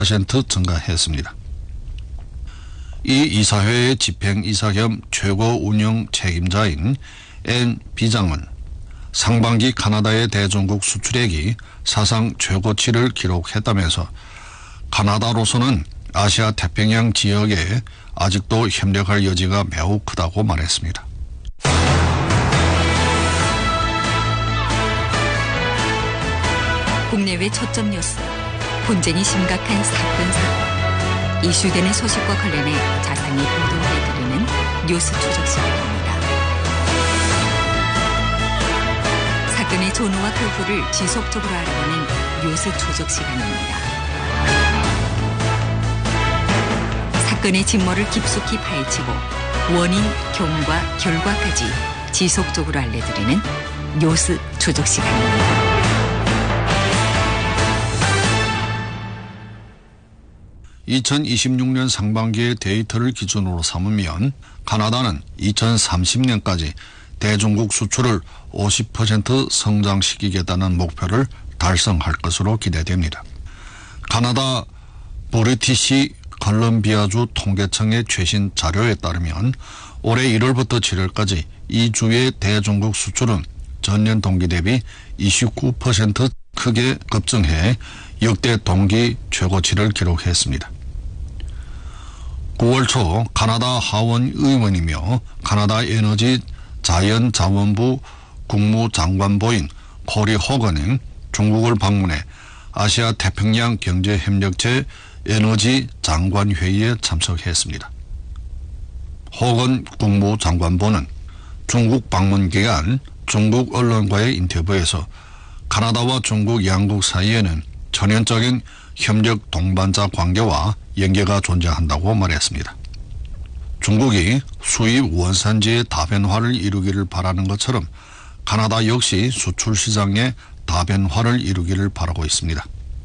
50% 증가했습니다. 이 이사회의 집행이사 겸 최고 운영 책임자인 앤 비장은 상반기 카나다의 대중국 수출액이 사상 최고치를 기록했다면서 카나다로서는 아시아 태평양 지역에 아직도 협력할 여지가 매우 크다고 말했습니다. 국내외 초점 뉴스, 분쟁이 심각한 사건. 이슈되는 소식과 관련해 자세히 보도해드리는 뉴스 추적 시간입니다. 사건의 전후와 그 후를 지속적으로 알아보는 뉴스 추적 시간입니다. 사건의 진모를 깊숙이 파헤치고 원인, 경과, 결과까지 지속적으로 알려드리는 뉴스 추적 시간입니다. 2026년 상반기의 데이터를 기준으로 삼으면 카나다는 2030년까지 대중국 수출을 50% 성장시키겠다는 목표를 달성할 것으로 기대됩니다. 카나다 브리티시 컬럼비아주 통계청의 최신 자료에 따르면 올해 1월부터 7월까지 이 주의 대중국 수출은 전년 동기 대비 29% 크게 급증해 역대 동기 최고치를 기록했습니다. 9월 초 카나다 하원 의원이며 카나다 에너지 자연자원부 국무장관보인 코리 호건은 중국을 방문해 아시아 태평양 경제협력체 에너지 장관회의에 참석했습니다. 호건 국무장관보는 중국 방문 기간 중국 언론과의 인터뷰에서 카나다와 중국 양국 사이에는 전형적인 협력 동반자 관계와 연계가 존재한다고 말했습니다. 중국이 수입 원산지의 다변화를 이루기를 바라는 것처럼 카나다 역시 수출 시장의 다변화를 이루기를 바라고 있습니다.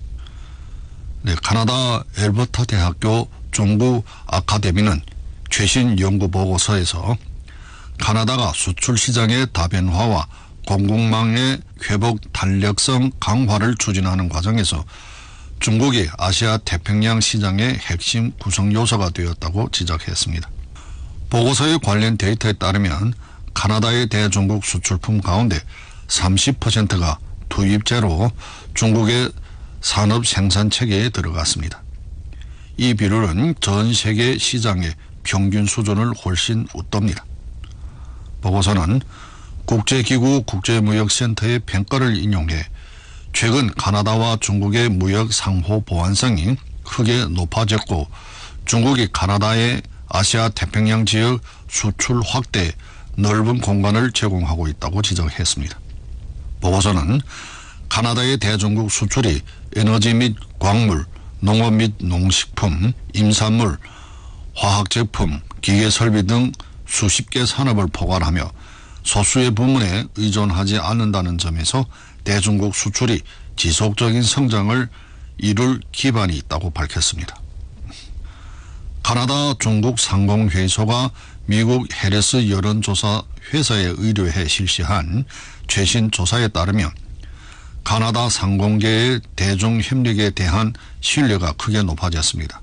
카나다 엘버타 대학교 중국 아카데미는 최신 연구 보고서에서 카나다가 수출 시장의 다변화와 공급망의 회복 탄력성 강화를 추진하는 과정에서 중국이 아시아 태평양 시장의 핵심 구성 요소가 되었다고 지적했습니다. 보고서의 관련 데이터에 따르면 카나다의 대중국 수출품 가운데 30%가 투입제로 중국의 산업 생산 체계에 들어갔습니다. 이 비율은 전 세계 시장의 평균 수준을 훨씬 웃돕니다. 보고서는 국제기구 국제무역센터의 평가를 인용해 최근 카나다와 중국의 무역 상호 보완성이 크게 높아졌고 중국이 카나다의 아시아 태평양 지역 수출 확대에 넓은 공간을 제공하고 있다고 지적했습니다. 보고서는 카나다의 대중국 수출이 에너지 및 광물, 농업 및 농식품, 임산물, 화학제품, 기계설비 등 수십 개 산업을 포괄하며 소수의 부문에 의존하지 않는다는 점에서 대중국 수출이 지속적인 성장을 이룰 기반이 있다고 밝혔습니다. 카나다 중국 상공회의소가 미국 해리스 여론조사 회사에 의뢰해 실시한 최신 조사에 따르면 카나다 상공계의 대중협력에 대한 신뢰가 크게 높아졌습니다.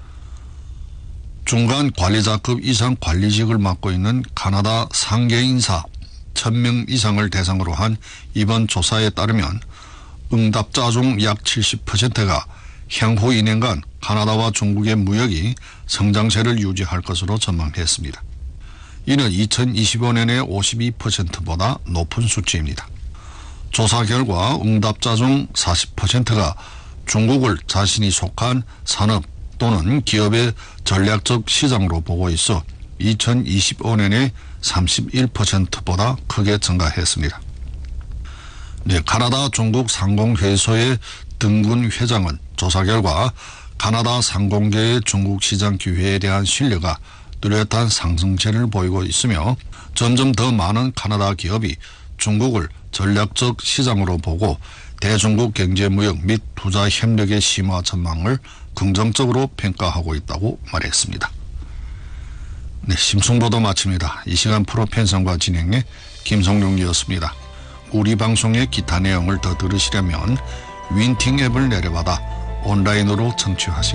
중간 관리자급 이상 관리직을 맡고 있는 카나다 상계 인사 1000명 이상을 대상으로 한 이번 조사에 따르면 응답자 중 약 70%가 향후 2년간 카나다와 중국의 무역이 성장세를 유지할 것으로 전망했습니다. 이는 2025년의 52%보다 높은 수치입니다. 조사 결과 응답자 중 40%가 중국을 자신이 속한 산업 또는 기업의 전략적 시장으로 보고 있어 2025년에 31%보다 크게 증가했습니다. 카나다 중국 상공회의소의 등군 회장은 조사 결과 카나다 상공계의 중국 시장 기회에 대한 신뢰가 뚜렷한 상승세를 보이고 있으며 점점 더 많은 카나다 기업이 중국을 전략적 시장으로 보고 대중국 경제무역 및 투자 협력의 심화 전망을 긍정적으로 평가하고 있다고 말했습니다. 심층보도 마칩니다. 이 시간 프로 편성과 진행의 김성룡이었습니다. 우리 방송의 기타 내용을 더 들으시려면 윈팅 앱을 내려받아 온라인으로 청취하시기